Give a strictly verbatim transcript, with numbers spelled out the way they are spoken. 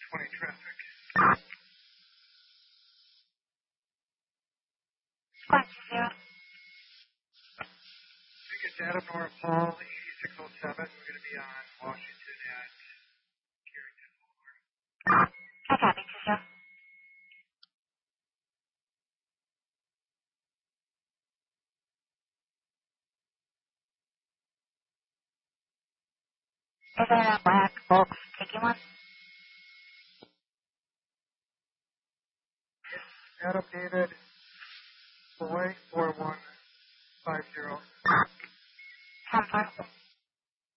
twenty traffic. Squawk two zero. Tickets Adam North Hall, eighty-six oh seven. We're going to be on Washington at Carrington Boulevard. I copy two zero. Is that a black Volks ticket one? Adam David, Boy, four one five zero. Ten four.